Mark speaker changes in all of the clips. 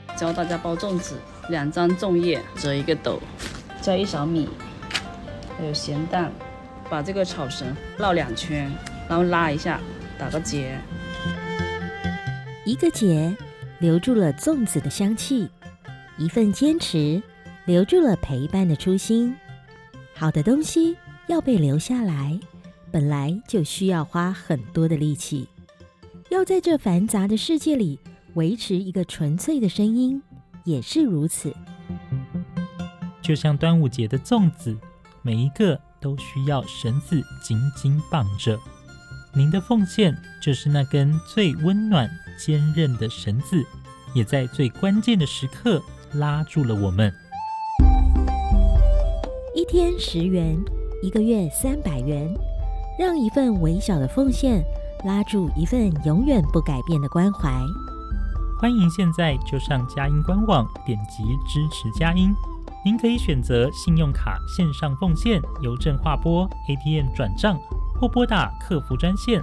Speaker 1: 教大家包粽子，2张粽叶折1个斗，加1勺米，还有咸蛋，把这个草绳绕2圈，然后拉一下，打个结。
Speaker 2: 一个结留住了粽子的香气，一份坚持留住了陪伴的初心。好的东西要被留下来，本来就需要花很多的力气。要在这繁杂的世界里维持一个纯粹的声音，也是如此。
Speaker 3: 就像端午节的粽子，每一个都需要绳子紧紧绑着。您的奉献就是那根最温暖坚韧的绳子，也在最关键的时刻拉住了我们。
Speaker 2: 一天10元，一个月300元，让一份微小的奉献拉住一份永远不改变的关怀。
Speaker 3: 欢迎现在就上佳音官网点击支持佳音。您可以选择信用卡线上奉献、邮政划拨、ATM 转账，或拨打客服专线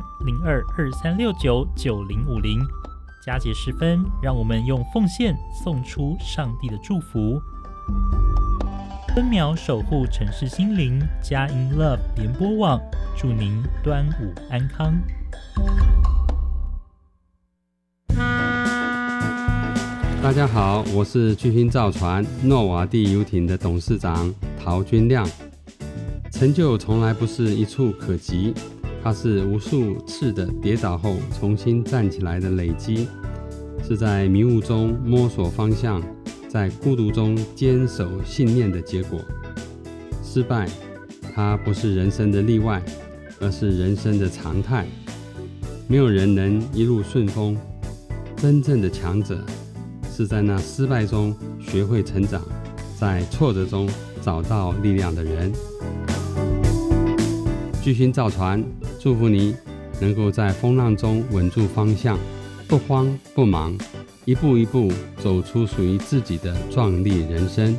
Speaker 3: 0223699050。佳节时分，让我们用奉献送出上帝的祝福，分秒守护城市心灵。佳音 Love 联播网，祝您端午安康。
Speaker 4: 大家好，我是巨星造船诺瓦地游艇的董事长陶君亮。成就从来不是一触可及，它是无数次的跌倒后重新站起来的累积，是在迷雾中摸索方向，在孤独中坚守信念的结果。失败，它不是人生的例外，而是人生的常态。没有人能一路顺风，真正的强者是在那失败中学会成长，在挫折中找到力量的人。巨星造船祝福你能够在风浪中稳住方向，不慌不忙，一步一步走出属于自己的壮丽人生。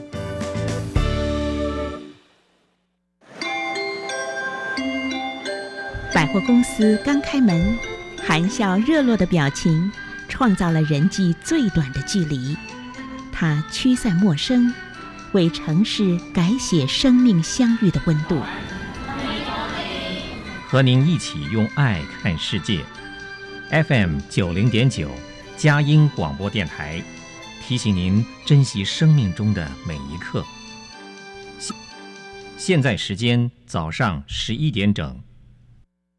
Speaker 5: 百货公司刚开门，含笑热络的表情创造了人际最短的距离。它驱散陌生，为城市改写生命相遇的温度。
Speaker 6: 和您一起用爱看世界。FM 90.9佳音广播电台，提醒您珍惜生命中的每一刻。现在时间早上11点整。